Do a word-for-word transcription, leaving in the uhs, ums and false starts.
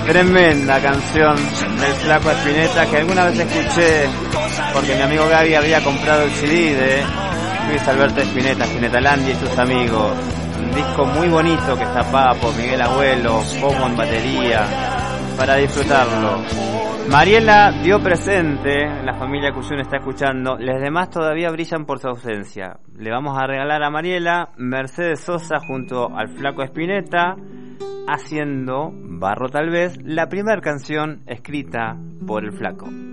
Tremenda canción del Flaco Spinetta que alguna vez escuché porque mi amigo Gaby había comprado el C D de Luis Alberto Spinetta, Spinetalandia y sus amigos. Un disco muy bonito que está Papo, Miguel Abuelo, Pomo en batería, para disfrutarlo. Mariela dio presente, la familia Cuyún está escuchando, los demás todavía brillan por su ausencia. Le vamos a regalar a Mariela Mercedes Sosa junto al Flaco Spinetta, haciendo, Barro tal vez, la primera canción escrita por el Flaco.